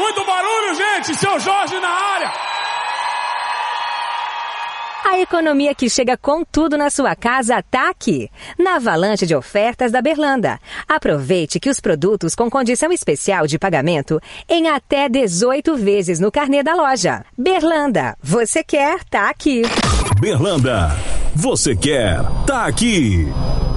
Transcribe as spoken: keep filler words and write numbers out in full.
Muito barulho, gente! Seu Jorge na área! A economia que chega com tudo na sua casa tá aqui, na avalanche de ofertas da Berlanda. Aproveite que os produtos com condição especial de pagamento em até dezoito vezes no carnê da loja. Berlanda, você quer, tá aqui. Berlanda, você quer, tá aqui.